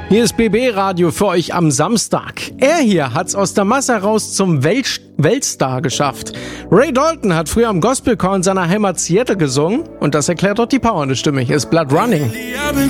Hier ist BB Radio für euch am Samstag. Er hier hat's aus der Masse heraus zum Weltstar geschafft. Ray Dalton hat früher am Gospelchor in seiner Heimat Seattle gesungen und das erklärt doch die powernde Stimme. Hier ist Blood Running.